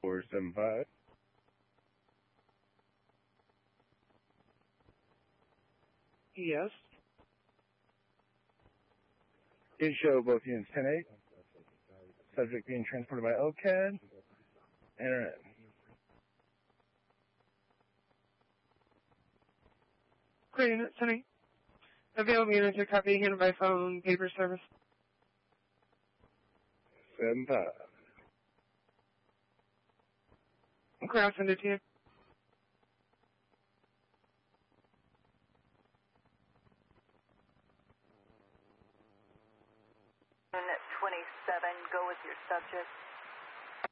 475. Yes. Did show both units 10-8. Subject being transported by OCAD. Enter in. Great unit, sending. Available units are copy handled by phone, paper service. 75. Okay, I'll send it to you. Unit 27, go with your subject.